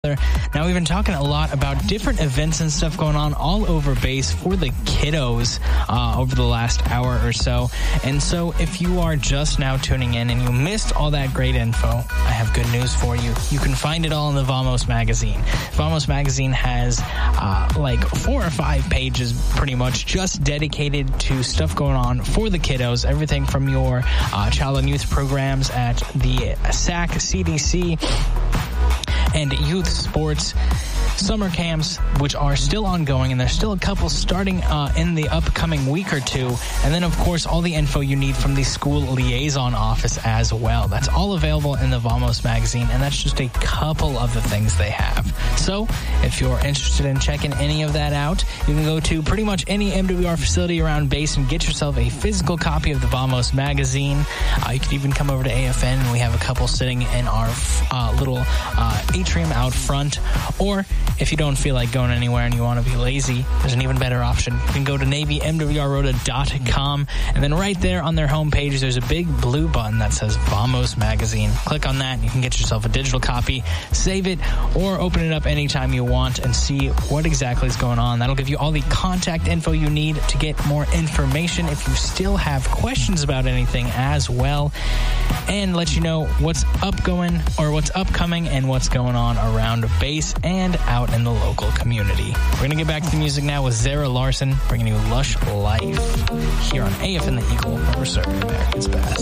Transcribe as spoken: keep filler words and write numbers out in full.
together. Now, we've been talking a lot about different events and stuff going on all over base for the kiddos uh, over the last hour or so. And so if you are just now tuning in and you missed all that great info, I have good news for you. You can find it all in the Vamos magazine. Vamos magazine has uh, like four or five pages pretty much just dedicated to stuff going on for the kiddos. Everything from your uh, child and youth programs at the S A C, C D C, and youth sports, summer camps, which are still ongoing, and there's still a couple starting uh, in the upcoming week or two. And then, of course, all the info you need from the school liaison office as well. That's all available in the Vamos magazine, and that's just a couple of the things they have. So if you're interested in checking any of that out, you can go to pretty much any M W R facility around base and get yourself a physical copy of the Vamos magazine. Uh, you can even come over to A F N, and we have a couple sitting in our uh, little uh, atrium out front. Or if you don't feel like going anywhere and you want to be lazy, there's an even better option. You can go to Navy M W R Rota dot com, and then right there on their homepage, there's a big blue button that says Vamos Magazine. Click on that, and you can get yourself a digital copy, save it, or open it up anytime you want and see what exactly is going on. That'll give you all the contact info you need to get more information if you still have questions about anything as well, and let you know what's upgoing or what's upcoming and what's going on around base and out in the local community. We're going to get back to the music now with Zara Larson, bringing you Lush Life here on A F N The Eagle, where we're serving America's best.